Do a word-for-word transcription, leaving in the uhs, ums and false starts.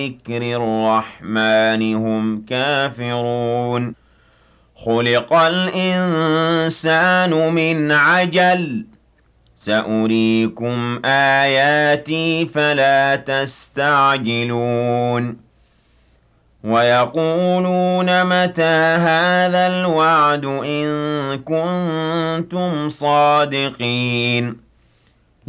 ذِكْرِ الرَّحْمَٰنِ هُمْ كَافِرُونَ خُلِقَ الْإِنسَانُ مِنْ عَجَلٍ ۚ سَأُرِيكُمْ آيَاتِي فَلَا تَسْتَعْجِلُونَ وَيَقُولُونَ مَتَىٰ هَٰذَا الْوَعْدُ إِن كُنتُمْ صَادِقِينَ